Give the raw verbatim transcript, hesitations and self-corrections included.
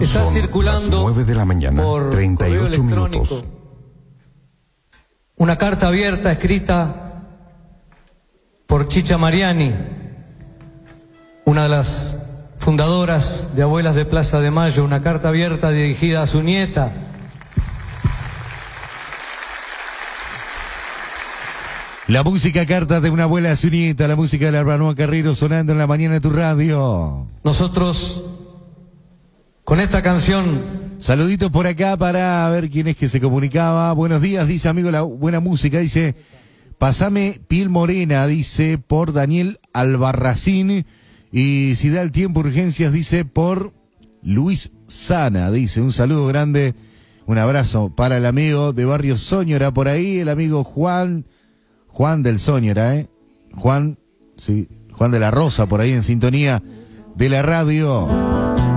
Está Son circulando las nueve de la mañana, por treinta y correo ocho electrónico minutos. Una carta abierta escrita por Chicha Mariani, una de las fundadoras de Abuelas de Plaza de Mayo, una carta abierta dirigida a su nieta. La música carta de una abuela a su nieta, la música de la Arbanoa Carrero sonando en la mañana de tu radio. Nosotros, con esta canción... Saluditos por acá para ver quién es que se comunicaba. Buenos días, dice amigo, la buena música, dice, pasame Piel Morena, dice, por Daniel Albarracín. Y si da el tiempo, urgencias, dice, por Luis Sana, dice, un saludo grande, un abrazo para el amigo de Barrio Soñora, por ahí, el amigo Juan... Juan del Soñora, ¿eh? Juan, sí, Juan de la Rosa, por ahí en sintonía de la radio.